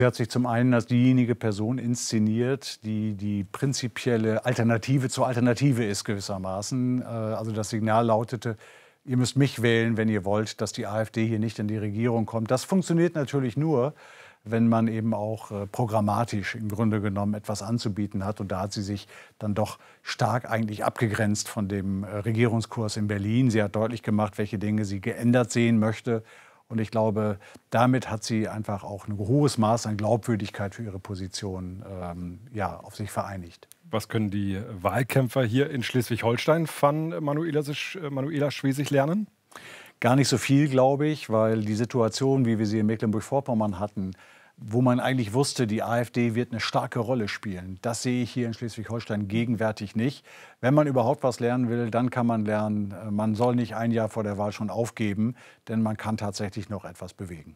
Sie hat sich zum einen als diejenige Person inszeniert, die die prinzipielle Alternative zur Alternative ist gewissermaßen. Also das Signal lautete, ihr müsst mich wählen, wenn ihr wollt, dass die AfD hier nicht in die Regierung kommt. Das funktioniert natürlich nur, wenn man eben auch programmatisch im Grunde genommen etwas anzubieten hat. Und da hat sie sich dann doch stark eigentlich abgegrenzt von dem Regierungskurs in Berlin. Sie hat deutlich gemacht, welche Dinge sie geändert sehen möchte. Und ich glaube, damit hat sie einfach auch ein hohes Maß an Glaubwürdigkeit für ihre Position auf sich vereinigt. Was können die Wahlkämpfer hier in Schleswig-Holstein von Manuela Schwesig lernen? Gar nicht so viel, glaube ich, weil die Situation, wie wir sie in Mecklenburg-Vorpommern hatten, wo man eigentlich wusste, die AfD wird eine starke Rolle spielen. Das sehe ich hier in Schleswig-Holstein gegenwärtig nicht. Wenn man überhaupt was lernen will, dann kann man lernen, man soll nicht ein Jahr vor der Wahl schon aufgeben, denn man kann tatsächlich noch etwas bewegen.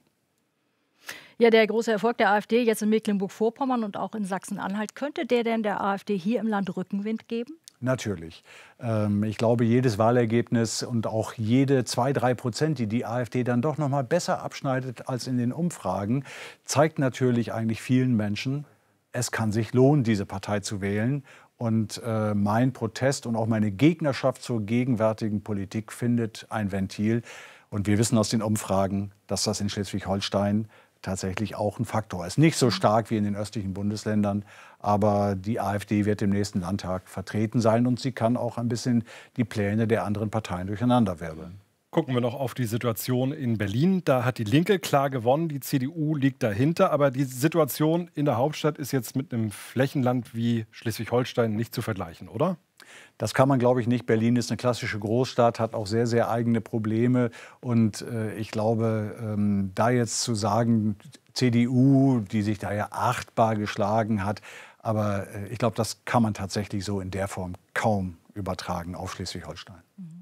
Ja, der große Erfolg der AfD jetzt in Mecklenburg-Vorpommern und auch in Sachsen-Anhalt, könnte der denn der AfD hier im Land Rückenwind geben? Natürlich. Ich glaube, jedes Wahlergebnis und auch jede 2–3%, die die AfD dann doch noch mal besser abschneidet als in den Umfragen, zeigt natürlich eigentlich vielen Menschen, es kann sich lohnen, diese Partei zu wählen. Und mein Protest und auch meine Gegnerschaft zur gegenwärtigen Politik findet ein Ventil. Und wir wissen aus den Umfragen, dass das in Schleswig-Holstein tatsächlich auch ein Faktor ist. Nicht so stark wie in den östlichen Bundesländern, aber die AfD wird im nächsten Landtag vertreten sein und sie kann auch ein bisschen die Pläne der anderen Parteien durcheinanderwirbeln. Gucken wir noch auf die Situation in Berlin. Da hat die Linke klar gewonnen, die CDU liegt dahinter. Aber die Situation in der Hauptstadt ist jetzt mit einem Flächenland wie Schleswig-Holstein nicht zu vergleichen, oder? Das kann man, glaube ich, nicht. Berlin ist eine klassische Großstadt, hat auch sehr, sehr eigene Probleme. Und ich glaube, da jetzt zu sagen, CDU, die sich da ja achtbar geschlagen hat, aber ich glaube, das kann man tatsächlich so in der Form kaum übertragen auf Schleswig-Holstein.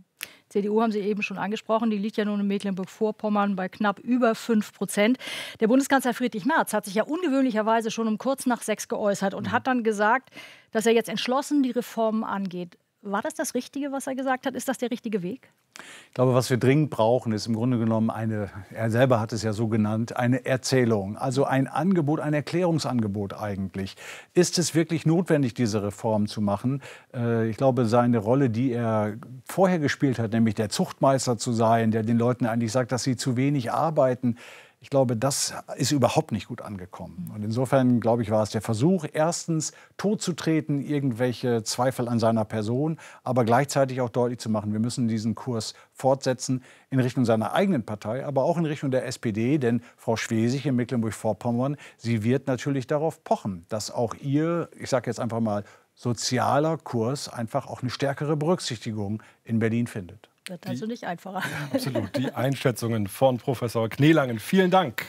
CDU haben Sie eben schon angesprochen, die liegt ja nun in Mecklenburg-Vorpommern bei knapp über 5%. Der Bundeskanzler Friedrich Merz hat sich ja ungewöhnlicherweise schon um kurz nach 6 geäußert und hat dann gesagt, dass er jetzt entschlossen die Reformen angeht. War das Richtige, was er gesagt hat? Ist das der richtige Weg? Ich glaube, was wir dringend brauchen, ist im Grunde genommen er selber hat es ja so genannt, eine Erzählung. Also ein Angebot, ein Erklärungsangebot eigentlich. Ist es wirklich notwendig, diese Reform zu machen? Ich glaube, seine Rolle, die er vorher gespielt hat, nämlich der Zuchtmeister zu sein, der den Leuten eigentlich sagt, dass sie zu wenig arbeiten, ich glaube, das ist überhaupt nicht gut angekommen. Und insofern, glaube ich, war es der Versuch, erstens totzutreten, irgendwelche Zweifel an seiner Person, aber gleichzeitig auch deutlich zu machen, wir müssen diesen Kurs fortsetzen in Richtung seiner eigenen Partei, aber auch in Richtung der SPD. Denn Frau Schwesig in Mecklenburg-Vorpommern, sie wird natürlich darauf pochen, dass auch ihr, ich sage jetzt einfach mal, sozialer Kurs einfach auch eine stärkere Berücksichtigung in Berlin findet. Wird also nicht einfacher. Absolut. Die Einschätzungen von Professor Knelangen. Vielen Dank.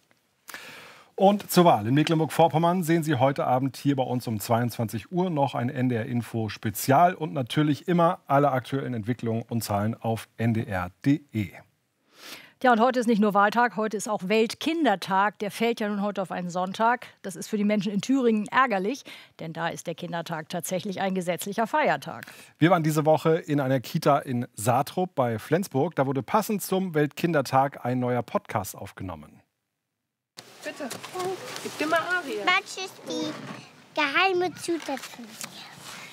Und zur Wahl in Mecklenburg-Vorpommern sehen Sie heute Abend hier bei uns um 22 Uhr noch ein NDR-Info-Spezial und natürlich immer alle aktuellen Entwicklungen und Zahlen auf ndr.de. Ja, und heute ist nicht nur Wahltag, heute ist auch Weltkindertag. Der fällt ja nun heute auf einen Sonntag. Das ist für die Menschen in Thüringen ärgerlich, denn da ist der Kindertag tatsächlich ein gesetzlicher Feiertag. Wir waren diese Woche in einer Kita in Saatrup bei Flensburg. Da wurde passend zum Weltkindertag ein neuer Podcast aufgenommen. Bitte, gib dir mal Aria. Was ist die geheime Zutat von dir?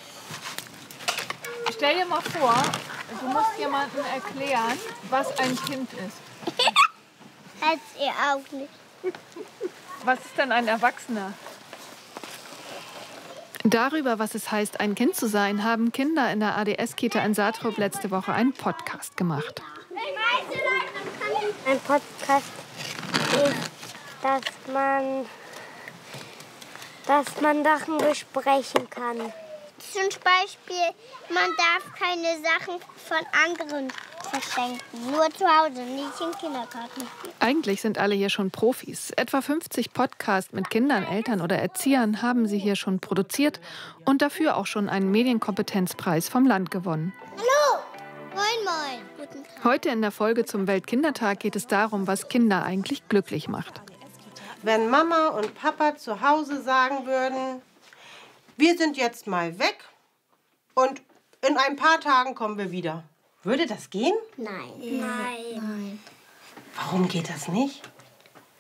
Stell dir mal vor, du musst jemandem erklären, was ein Kind ist. Hat's ihr auch nicht. Was ist denn ein Erwachsener? Darüber, was es heißt, ein Kind zu sein, haben Kinder in der ADS-Kita in Saatrup letzte Woche einen Podcast gemacht. Ein Podcast ist, dass man Sachen besprechen kann. Zum Beispiel, man darf keine Sachen von anderen verschenken. Nur zu Hause, nicht im Kindergarten. Eigentlich sind alle hier schon Profis. Etwa 50 Podcasts mit Kindern, Eltern oder Erziehern haben sie hier schon produziert und dafür auch schon einen Medienkompetenzpreis vom Land gewonnen. Hallo! Moin, moin. Guten Tag. Heute in der Folge zum Weltkindertag geht es darum, was Kinder eigentlich glücklich macht. Wenn Mama und Papa zu Hause sagen würden, wir sind jetzt mal weg und in ein paar Tagen kommen wir wieder. Würde das gehen? Nein. Nein. Warum geht das nicht?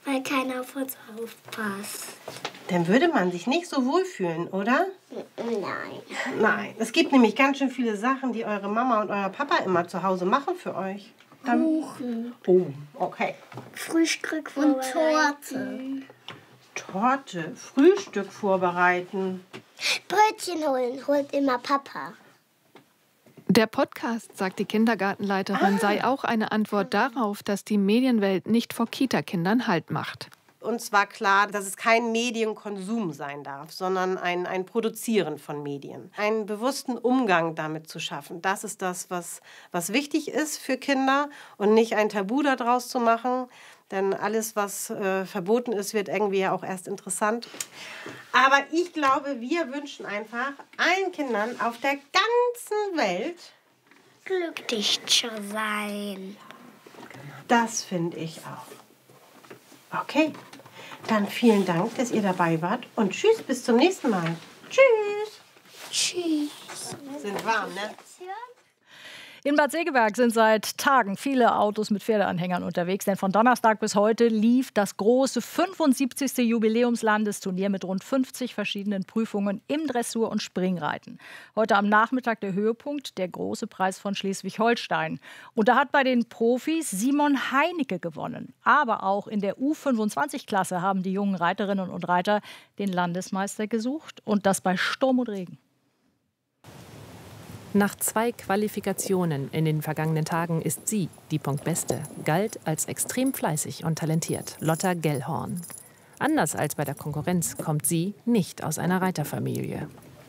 Weil keiner auf uns aufpasst. Dann würde man sich nicht so wohlfühlen, oder? Nein. Nein. Es gibt nämlich ganz schön viele Sachen, die eure Mama und euer Papa immer zu Hause machen für euch. Kuchen. Oh, okay. Frühstück und Torte. Torte, Frühstück vorbereiten. Brötchen holen, holt immer Papa. Der Podcast, sagt die Kindergartenleiterin, sei auch eine Antwort darauf, dass die Medienwelt nicht vor Kita-Kindern Halt macht. Uns war klar, dass es kein Medienkonsum sein darf, sondern ein Produzieren von Medien. Einen bewussten Umgang damit zu schaffen. Das ist das, was wichtig ist für Kinder und nicht ein Tabu daraus zu machen. Denn alles, was verboten ist, wird irgendwie ja auch erst interessant. Aber ich glaube, wir wünschen einfach allen Kindern auf der ganzen Welt glücklich zu sein. Das finde ich auch. Okay, dann vielen Dank, dass ihr dabei wart. Und tschüss, bis zum nächsten Mal. Tschüss. Tschüss. Sind warm, ne? In Bad Segeberg sind seit Tagen viele Autos mit Pferdeanhängern unterwegs. Denn von Donnerstag bis heute lief das große 75. Jubiläumslandesturnier mit rund 50 verschiedenen Prüfungen im Dressur- und Springreiten. Heute am Nachmittag der Höhepunkt, der große Preis von Schleswig-Holstein. Und da hat bei den Profis Simon Heinecke gewonnen. Aber auch in der U25-Klasse haben die jungen Reiterinnen und Reiter den Landesmeister gesucht. Und das bei Sturm und Regen. Nach 2 Qualifikationen in den vergangenen Tagen ist sie die Punktbeste, galt als extrem fleißig und talentiert, Lotta Gellhorn. Anders als bei der Konkurrenz kommt sie nicht aus einer Reiterfamilie.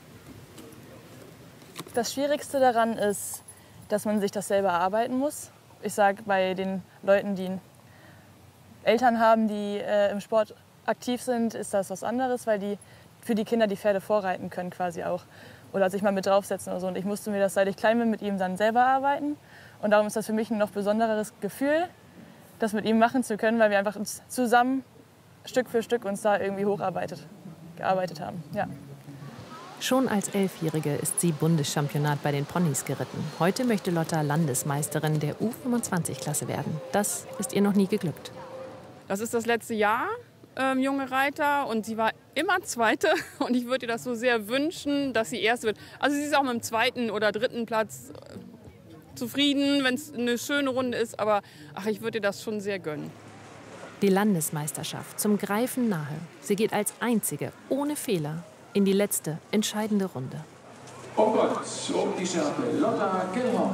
Das Schwierigste daran ist, dass man sich das selber erarbeiten muss. Ich sage, bei den Leuten, die Eltern haben, die im Sport aktiv sind, ist das was anderes, weil die für die Kinder die Pferde vorreiten können quasi auch. Oder sich mal mit draufsetzen oder so. Und ich musste mir das, seit ich klein bin, mit ihm dann selber arbeiten. Und darum ist das für mich ein noch besonderes Gefühl, das mit ihm machen zu können, weil wir einfach uns zusammen Stück für Stück uns da irgendwie gearbeitet haben. Ja. Schon als 11-Jährige ist sie Bundeschampionat bei den Ponys geritten. Heute möchte Lotta Landesmeisterin der U25-Klasse werden. Das ist ihr noch nie geglückt. Das ist das letzte Jahr. Junge Reiter und sie war immer Zweite und ich würde ihr das so sehr wünschen, dass sie Erste wird. Also sie ist auch mit dem 2. oder 3. Platz zufrieden, wenn es eine schöne Runde ist, aber ich würde ihr das schon sehr gönnen. Die Landesmeisterschaft zum Greifen nahe. Sie geht als einzige, ohne Fehler, in die letzte, entscheidende Runde. Oh Gott, um die Schärpe, Lotta Gellhorn.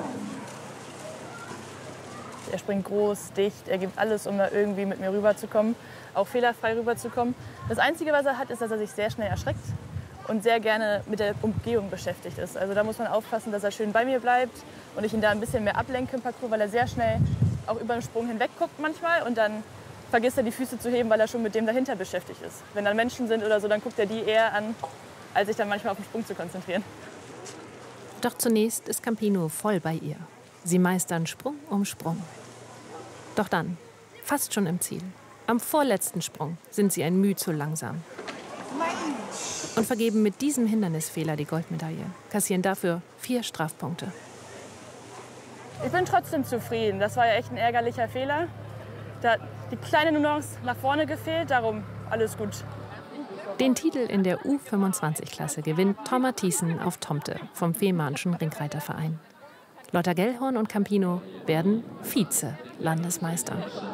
Er springt groß, dicht, er gibt alles, um da irgendwie mit mir rüberzukommen, auch fehlerfrei rüberzukommen. Das Einzige, was er hat, ist, dass er sich sehr schnell erschreckt und sehr gerne mit der Umgehung beschäftigt ist. Also da muss man aufpassen, dass er schön bei mir bleibt und ich ihn da ein bisschen mehr ablenke im Parcours, weil er sehr schnell auch über den Sprung hinweg guckt manchmal und dann vergisst er die Füße zu heben, weil er schon mit dem dahinter beschäftigt ist. Wenn dann Menschen sind oder so, dann guckt er die eher an, als sich dann manchmal auf den Sprung zu konzentrieren. Doch zunächst ist Campino voll bei ihr. Sie meistern Sprung um Sprung. Doch dann, fast schon im Ziel, am vorletzten Sprung sind sie ein Mühe zu langsam. Und vergeben mit diesem Hindernisfehler die Goldmedaille, kassieren dafür 4 Strafpunkte. Ich bin trotzdem zufrieden. Das war ja echt ein ärgerlicher Fehler. Da hat die kleine Nuance nach vorne gefehlt, darum alles gut. Den Titel in der U25-Klasse gewinnt Tom Mathiessen auf Tomte vom Fehmarnischen Ringreiterverein. Lotta Gellhorn und Campino werden Vize-Landesmeister.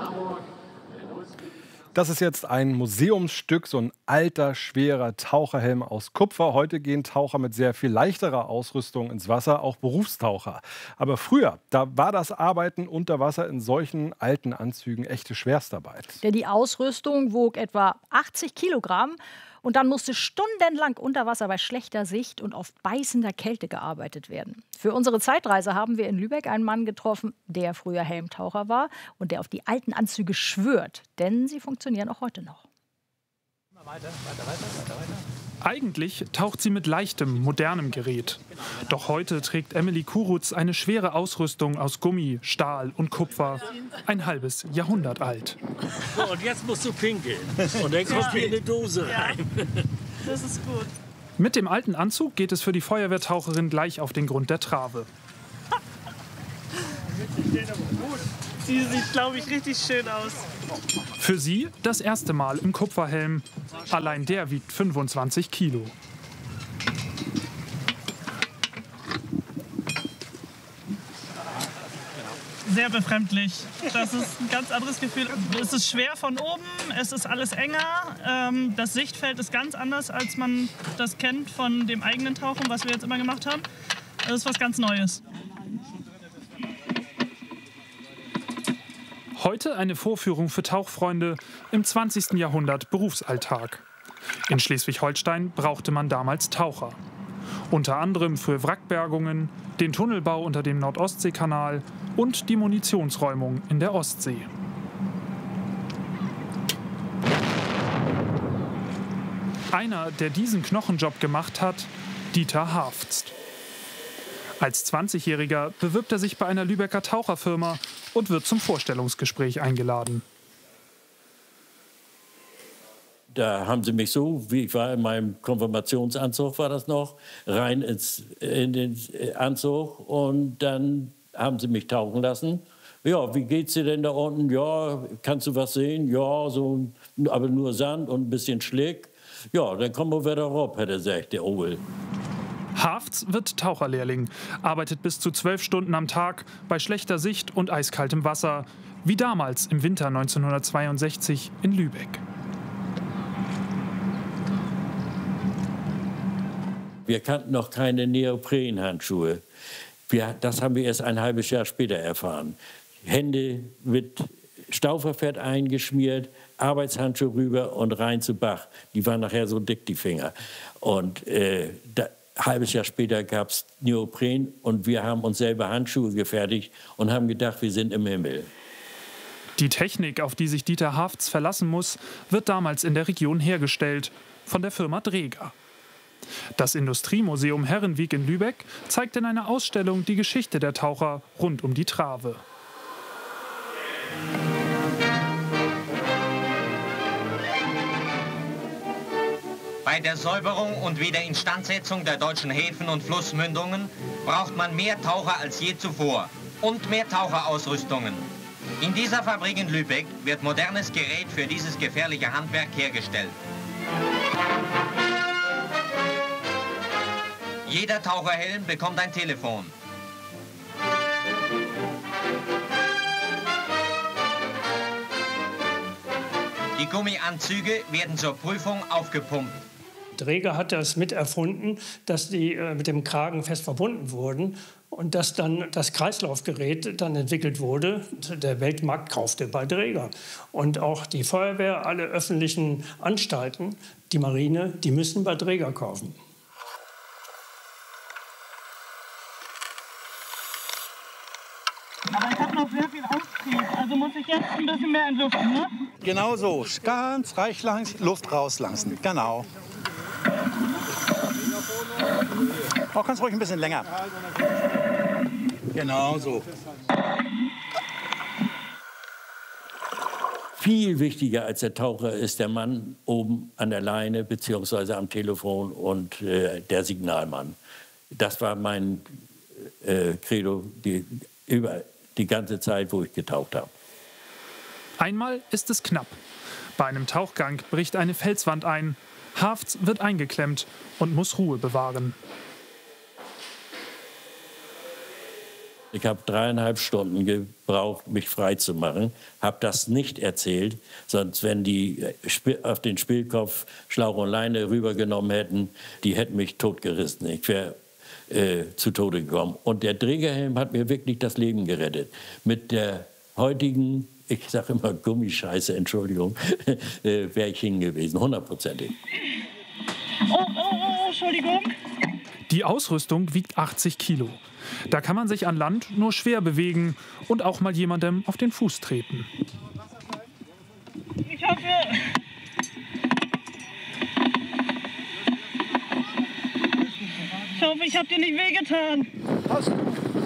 Das ist jetzt ein Museumsstück, so ein alter, schwerer Taucherhelm aus Kupfer. Heute gehen Taucher mit sehr viel leichterer Ausrüstung ins Wasser, auch Berufstaucher. Aber früher, da war das Arbeiten unter Wasser in solchen alten Anzügen echte Schwerstarbeit. Denn die Ausrüstung wog etwa 80 Kilogramm. Und dann musste stundenlang unter Wasser bei schlechter Sicht und auf beißender Kälte gearbeitet werden. Für unsere Zeitreise haben wir in Lübeck einen Mann getroffen, der früher Helmtaucher war und der auf die alten Anzüge schwört. Denn sie funktionieren auch heute noch. Weiter. Eigentlich taucht sie mit leichtem, modernem Gerät. Doch heute trägt Emily Kurutz eine schwere Ausrüstung aus Gummi, Stahl und Kupfer. Ein halbes Jahrhundert alt. So, und jetzt musst du pinkeln. Und dann kommt hier eine Dose rein. Das ist gut. Mit dem alten Anzug geht es für die Feuerwehrtaucherin gleich auf den Grund der Trave. Sie sieht, glaube ich, richtig schön aus. Für sie das erste Mal im Kupferhelm. Allein der wiegt 25 Kilo. Sehr befremdlich. Das ist ein ganz anderes Gefühl. Es ist schwer von oben, es ist alles enger. Das Sichtfeld ist ganz anders, als man das kennt von dem eigenen Tauchen, was wir jetzt immer gemacht haben. Das ist was ganz Neues. Heute eine Vorführung für Tauchfreunde im 20. Jahrhundert Berufsalltag. In Schleswig-Holstein brauchte man damals Taucher. Unter anderem für Wrackbergungen, den Tunnelbau unter dem Nord-Ostsee-Kanal und die Munitionsräumung in der Ostsee. Einer, der diesen Knochenjob gemacht hat, Dieter Hafzt. Als 20-Jähriger bewirbt er sich bei einer Lübecker Taucherfirma und wird zum Vorstellungsgespräch eingeladen. Da haben sie mich so, wie ich war in meinem Konfirmationsanzug, war das noch, rein in den Anzug und dann haben sie mich tauchen lassen. Ja, wie geht's dir denn da unten? Ja, kannst du was sehen? Ja, so, aber nur Sand und ein bisschen Schlick. Ja, dann kommen wir wieder rauf, hat er gesagt, der Ovel. Hafts wird Taucherlehrling, arbeitet bis zu 12 Stunden am Tag bei schlechter Sicht und eiskaltem Wasser, wie damals im Winter 1962 in Lübeck. Wir kannten noch keine Neoprenhandschuhe. Das haben wir erst ein halbes Jahr später erfahren. Hände mit Stauferfett eingeschmiert, Arbeitshandschuhe rüber und rein zu Bach. Die waren nachher so dick, die Finger. Und ein halbes Jahr später gab es Neopren und wir haben uns selber Handschuhe gefertigt und haben gedacht, wir sind im Himmel. Die Technik, auf die sich Dieter Hafts verlassen muss, wird damals in der Region hergestellt, von der Firma Dreger. Das Industriemuseum Herrenwiek in Lübeck zeigt in einer Ausstellung die Geschichte der Taucher rund um die Trave. Bei der Säuberung und Wiederinstandsetzung der deutschen Häfen und Flussmündungen braucht man mehr Taucher als je zuvor und mehr Taucherausrüstungen. In dieser Fabrik in Lübeck wird modernes Gerät für dieses gefährliche Handwerk hergestellt. Jeder Taucherhelm bekommt ein Telefon. Die Gummianzüge werden zur Prüfung aufgepumpt. Dreger hat das miterfunden, dass die mit dem Kragen fest verbunden wurden und dass dann das Kreislaufgerät dann entwickelt wurde. Der Weltmarkt kaufte bei Dreger. Und auch die Feuerwehr, alle öffentlichen Anstalten, die Marine, die müssen bei Dreger kaufen. Aber ich habe noch sehr viel Austrieb, also muss ich jetzt ein bisschen mehr entlüften, ne? Genau so, ganz reich Luft rauslassen, genau. Auch ganz ruhig ein bisschen länger. Genau so. Viel wichtiger als der Taucher ist der Mann oben an der Leine bzw. am Telefon und der Signalmann. Das war mein Credo über die ganze Zeit, wo ich getaucht habe. Einmal ist es knapp. Bei einem Tauchgang bricht eine Felswand ein. Hafts wird eingeklemmt und muss Ruhe bewahren. Ich habe 3,5 Stunden gebraucht, mich frei zu machen. Habe das nicht erzählt, sonst wenn die auf den Spielkopf Schlauch und Leine rübergenommen hätten, die hätten mich totgerissen. Ich wäre zu Tode gekommen. Und der Dregerhelm hat mir wirklich das Leben gerettet. Mit der heutigen, ich sage immer Gummischeiße, Entschuldigung, wäre ich hingewesen, 100%. Oh, Entschuldigung. Die Ausrüstung wiegt 80 Kilo. Da kann man sich an Land nur schwer bewegen und auch mal jemandem auf den Fuß treten. Ich hoffe... Ich hoffe, ich habe dir nicht wehgetan. Hast du?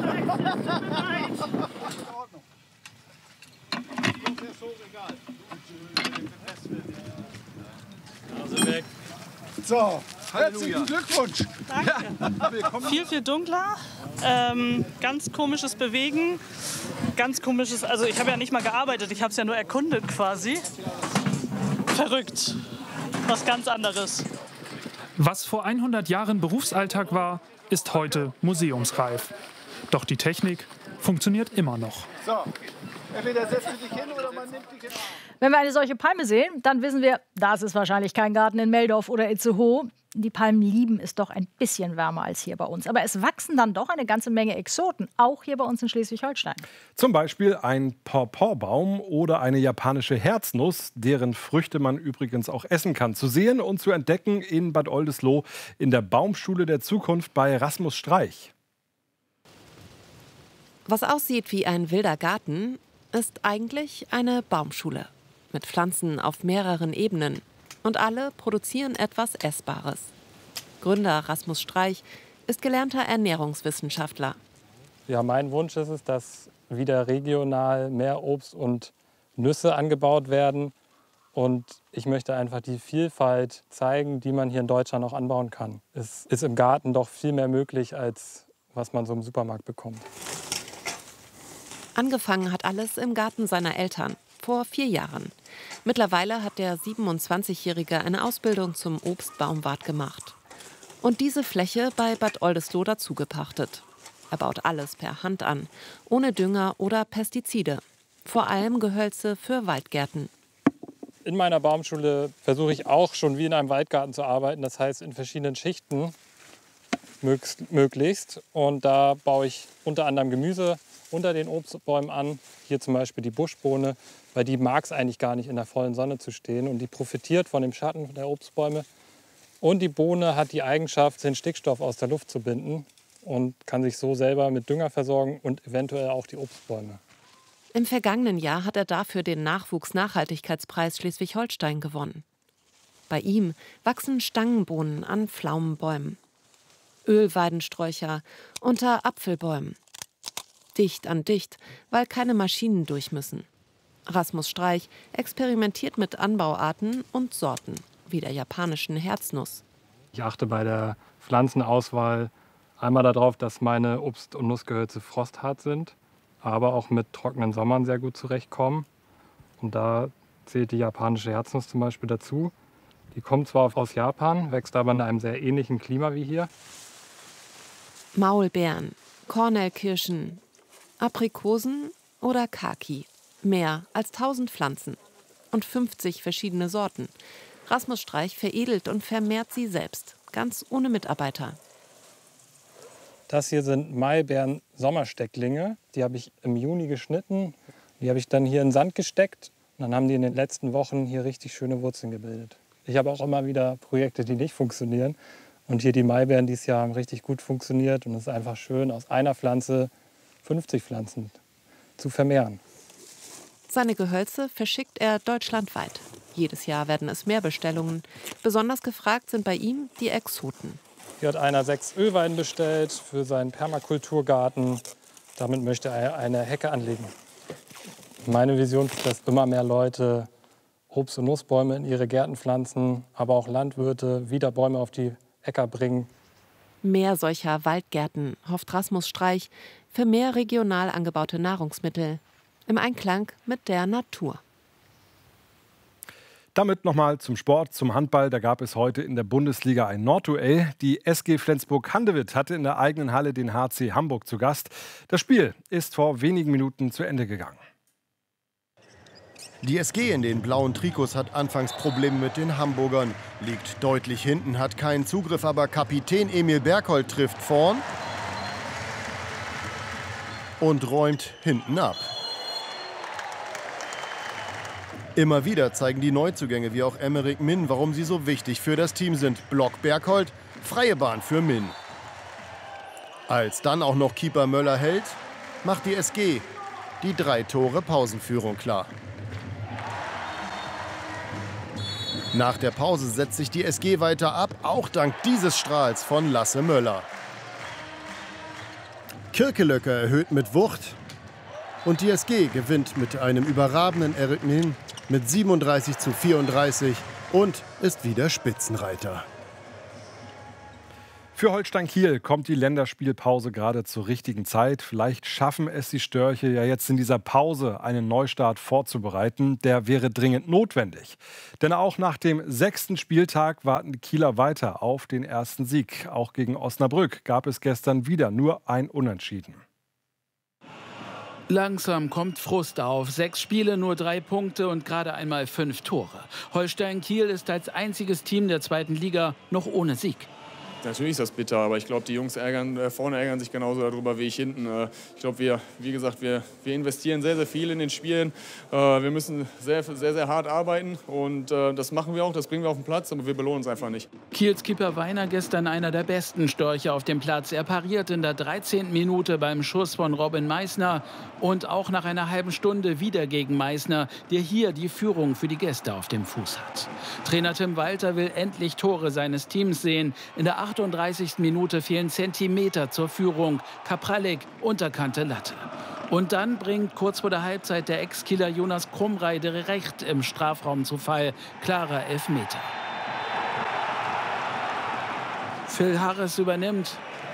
Also weg. So, herzlichen Glückwunsch. Danke. Ja, willkommen. Viel dunkler. Ganz komisches Bewegen, ganz komisches, also ich habe ja nicht mal gearbeitet, ich habe es ja nur erkundet quasi. Verrückt, was ganz anderes. Was vor 100 Jahren Berufsalltag war, ist heute museumsreif. Doch die Technik funktioniert immer noch. So, entweder setzt du dich hin oder man nimmt dich hin. Wenn wir eine solche Palme sehen, dann wissen wir, das ist wahrscheinlich kein Garten in Meldorf oder Itzehoe. Die Palmen lieben es doch ein bisschen wärmer als hier bei uns. Aber es wachsen dann doch eine ganze Menge Exoten, auch hier bei uns in Schleswig-Holstein. Zum Beispiel ein Pawpawbaum oder eine japanische Herznuss, deren Früchte man übrigens auch essen kann. Zu sehen und zu entdecken in Bad Oldesloe in der Baumschule der Zukunft bei Rasmus Streich. Was aussieht wie ein wilder Garten, ist eigentlich eine Baumschule. Mit Pflanzen auf mehreren Ebenen. Und alle produzieren etwas Essbares. Gründer Rasmus Streich ist gelernter Ernährungswissenschaftler. Ja, mein Wunsch ist es, dass wieder regional mehr Obst und Nüsse angebaut werden. Und ich möchte einfach die Vielfalt zeigen, die man hier in Deutschland auch anbauen kann. Es ist im Garten doch viel mehr möglich, als was man so im Supermarkt bekommt. Angefangen hat alles im Garten seiner Eltern, vor 4 Jahren. Mittlerweile hat der 27-Jährige eine Ausbildung zum Obstbaumwart gemacht. Und diese Fläche bei Bad Oldesloe dazu gepachtet. Er baut alles per Hand an, ohne Dünger oder Pestizide. Vor allem Gehölze für Waldgärten. In meiner Baumschule versuche ich auch schon wie in einem Waldgarten zu arbeiten. Das heißt in verschiedenen Schichten möglichst. Und da baue ich unter anderem Gemüse unter den Obstbäumen an. Hier zum Beispiel die Buschbohne, weil die mag es eigentlich gar nicht in der vollen Sonne zu stehen. Und die profitiert von dem Schatten der Obstbäume. Und die Bohne hat die Eigenschaft, den Stickstoff aus der Luft zu binden und kann sich so selber mit Dünger versorgen und eventuell auch die Obstbäume. Im vergangenen Jahr hat er dafür den Nachwuchsnachhaltigkeitspreis Schleswig-Holstein gewonnen. Bei ihm wachsen Stangenbohnen an Pflaumenbäumen, Ölweidensträucher unter Apfelbäumen. Dicht an dicht, weil keine Maschinen durch müssen. Rasmus Streich experimentiert mit Anbauarten und Sorten, wie der japanischen Herznuss. Ich achte bei der Pflanzenauswahl einmal darauf, dass meine Obst- und Nussgehölze frosthart sind, aber auch mit trockenen Sommern sehr gut zurechtkommen. Und da zählt die japanische Herznuss zum Beispiel dazu. Die kommt zwar aus Japan, wächst aber in einem sehr ähnlichen Klima wie hier. Maulbeeren, Kornelkirschen, Aprikosen oder Kaki. Mehr als 1000 Pflanzen und 50 verschiedene Sorten. Rasmus Streich veredelt und vermehrt sie selbst, ganz ohne Mitarbeiter. Das hier sind Mailbeeren-Sommerstecklinge. Die habe ich im Juni geschnitten. Die habe ich dann hier in Sand gesteckt. Und dann haben die in den letzten Wochen hier richtig schöne Wurzeln gebildet. Ich habe auch immer wieder Projekte, die nicht funktionieren. Und hier die Mailbeeren dieses Jahr haben richtig gut funktioniert. Und es ist einfach schön, aus einer Pflanze 50 Pflanzen zu vermehren. Seine Gehölze verschickt er deutschlandweit. Jedes Jahr werden es mehr Bestellungen. Besonders gefragt sind bei ihm die Exoten. Hier hat einer 6 Ölweiden bestellt für seinen Permakulturgarten. Damit möchte er eine Hecke anlegen. Meine Vision ist, dass immer mehr Leute Obst- und Nussbäume in ihre Gärten pflanzen, aber auch Landwirte wieder Bäume auf die Äcker bringen. Mehr solcher Waldgärten hofft Rasmus Streich für mehr regional angebaute Nahrungsmittel im Einklang mit der Natur. Damit nochmal zum Sport, zum Handball. Da gab es heute in der Bundesliga ein Nordduell. Die SG Flensburg-Handewitt hatte in der eigenen Halle den HC Hamburg zu Gast. Das Spiel ist vor wenigen Minuten zu Ende gegangen. Die SG in den blauen Trikots hat anfangs Probleme mit den Hamburgern. Liegt deutlich hinten, hat keinen Zugriff, aber Kapitän Emil Berghold trifft vorn und räumt hinten ab. Immer wieder zeigen die Neuzugänge wie auch Emmerich Min, warum sie so wichtig für das Team sind. Block Berghold, freie Bahn für Min. Als dann auch noch Keeper Möller hält, macht die SG die 3 Tore Pausenführung klar. Nach der Pause setzt sich die SG weiter ab, auch dank dieses Strahls von Lasse Möller. Kirkelöcker erhöht mit Wucht und die SG gewinnt mit einem überragenden Erik Min mit 37:34 und ist wieder Spitzenreiter. Für Holstein Kiel kommt die Länderspielpause gerade zur richtigen Zeit. Vielleicht schaffen es die Störche ja jetzt in dieser Pause, einen Neustart vorzubereiten. Der wäre dringend notwendig. Denn auch nach dem 6. Spieltag warten die Kieler weiter auf den ersten Sieg. Auch gegen Osnabrück gab es gestern wieder nur ein Unentschieden. Langsam kommt Frust auf. 6 Spiele, nur 3 Punkte und gerade einmal 5 Tore. Holstein Kiel ist als einziges Team der 2. Liga noch ohne Sieg. Natürlich ist das bitter, aber ich glaube, die Jungs vorne ärgern sich genauso darüber wie ich hinten. Ich glaube, wie gesagt, wir investieren sehr, sehr viel in den Spielen. Wir müssen sehr, sehr, sehr hart arbeiten und das machen wir auch, das bringen wir auf den Platz, aber wir belohnen uns einfach nicht. Kiels Keeper Weiner gestern einer der besten Störche auf dem Platz. Er pariert in der 13. Minute beim Schuss von Robin Meissner und auch nach einer halben Stunde wieder gegen Meissner, der hier die Führung für die Gäste auf dem Fuß hat. Trainer Tim Walter will endlich Tore seines Teams sehen. In der 38. Minute fehlen Zentimeter zur Führung. Kapralek, unterkante Latte. Und dann bringt kurz vor der Halbzeit der Ex-Kieler Jonas Krumrei direkt im Strafraum zu Fall. Klarer Elfmeter. Phil Harris übernimmt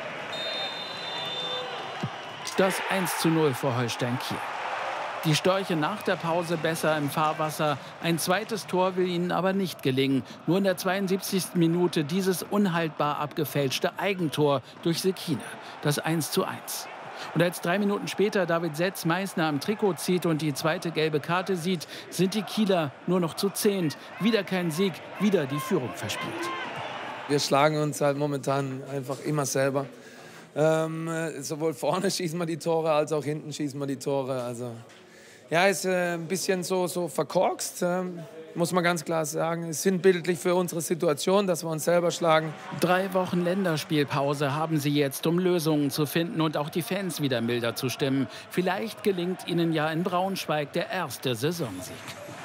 das 1:0 für Holstein Kiel. Die Störche nach der Pause besser im Fahrwasser. Ein zweites Tor will ihnen aber nicht gelingen. Nur in der 72. Minute dieses unhaltbar abgefälschte Eigentor durch Sekine. Das 1:1. Und als 3 Minuten später David Setz Meissner am Trikot zieht und die zweite gelbe Karte sieht, sind die Kieler nur noch zu 10. Wieder kein Sieg, wieder die Führung verspielt. Wir schlagen uns halt momentan einfach immer selber. Sowohl vorne schießen wir die Tore, als auch hinten schießen wir die Tore. Also ja, ist ein bisschen so verkorkst, muss man ganz klar sagen. Es ist sinnbildlich für unsere Situation, dass wir uns selber schlagen. 3 Wochen Länderspielpause haben sie jetzt, um Lösungen zu finden und auch die Fans wieder milder zu stimmen. Vielleicht gelingt ihnen ja in Braunschweig der erste Saisonsieg.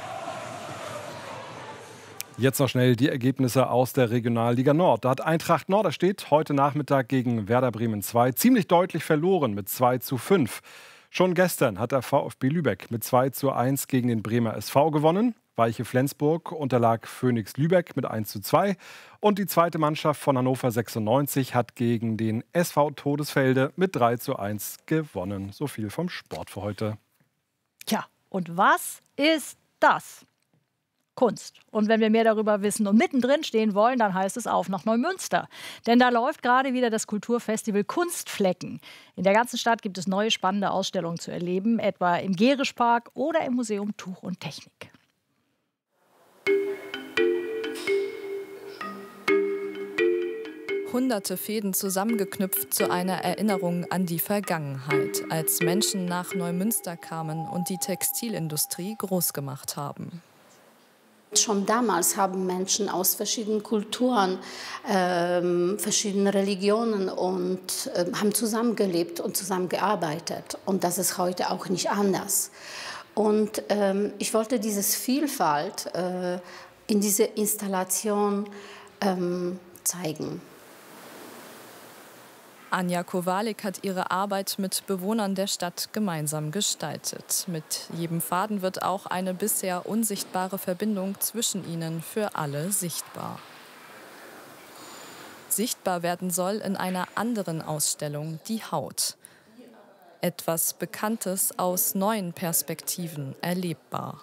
Jetzt noch schnell die Ergebnisse aus der Regionalliga Nord. Da hat Eintracht Norderstedt heute Nachmittag gegen Werder Bremen 2 ziemlich deutlich verloren mit 2:5. Schon gestern hat der VfB Lübeck mit 2:1 gegen den Bremer SV gewonnen. Weiche Flensburg unterlag Phoenix Lübeck mit 1:2. Und die zweite Mannschaft von Hannover 96 hat gegen den SV Todesfelde mit 3:1 gewonnen. So viel vom Sport für heute. Tja, und was ist das? Kunst. Und wenn wir mehr darüber wissen und mittendrin stehen wollen, dann heißt es auf nach Neumünster. Denn da läuft gerade wieder das Kulturfestival Kunstflecken. In der ganzen Stadt gibt es neue spannende Ausstellungen zu erleben, etwa im Gerischpark oder im Museum Tuch und Technik. Hunderte Fäden zusammengeknüpft zu einer Erinnerung an die Vergangenheit, als Menschen nach Neumünster kamen und die Textilindustrie groß gemacht haben. Schon damals haben Menschen aus verschiedenen Kulturen, verschiedenen Religionen und haben zusammengelebt und zusammengearbeitet. Und das ist heute auch nicht anders. Und ich wollte diese Vielfalt in dieser Installation zeigen. Anja Kowalik hat ihre Arbeit mit Bewohnern der Stadt gemeinsam gestaltet. Mit jedem Faden wird auch eine bisher unsichtbare Verbindung zwischen ihnen für alle sichtbar. Sichtbar werden soll in einer anderen Ausstellung die Haut. Etwas Bekanntes aus neuen Perspektiven erlebbar.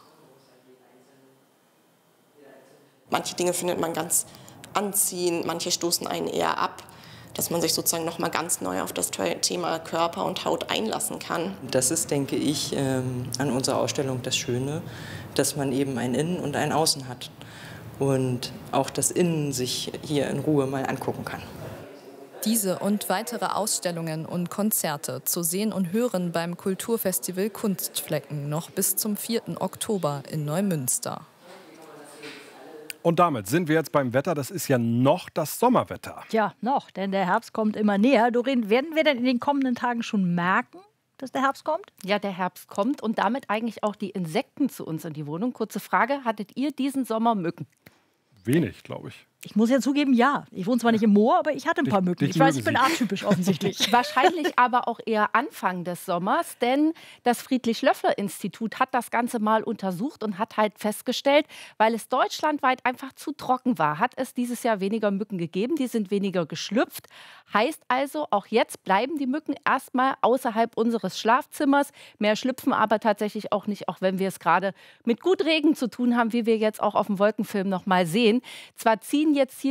Manche Dinge findet man ganz anziehend, manche stoßen einen eher ab, dass man sich sozusagen noch mal ganz neu auf das Thema Körper und Haut einlassen kann. Das ist, denke ich, an unserer Ausstellung das Schöne, dass man eben ein Innen und ein Außen hat und auch das Innen sich hier in Ruhe mal angucken kann. Diese und weitere Ausstellungen und Konzerte zu sehen und hören beim Kulturfestival Kunstflecken noch bis zum 4. Oktober in Neumünster. Und damit sind wir jetzt beim Wetter. Das ist ja noch das Sommerwetter. Ja, noch, denn der Herbst kommt immer näher. Doreen, werden wir denn in den kommenden Tagen schon merken, dass der Herbst kommt? Ja, der Herbst kommt und damit eigentlich auch die Insekten zu uns in die Wohnung. Kurze Frage, hattet ihr diesen Sommer Mücken? Wenig, glaube ich. Ich muss ja zugeben, ja. Ich wohne zwar nicht im Moor, aber ich hatte ein paar Mücken. Ich weiß, ich bin atypisch offensichtlich. Wahrscheinlich aber auch eher Anfang des Sommers, denn das Friedrich-Löffler-Institut hat das Ganze mal untersucht und hat halt festgestellt, weil es deutschlandweit einfach zu trocken war, hat es dieses Jahr weniger Mücken gegeben, die sind weniger geschlüpft. Heißt also, auch jetzt bleiben die Mücken erstmal außerhalb unseres Schlafzimmers. Mehr schlüpfen aber tatsächlich auch nicht, auch wenn wir es gerade mit gut Regen zu tun haben, wie wir jetzt auch auf dem Wolkenfilm noch mal sehen. Zwar ziehen jetzt hier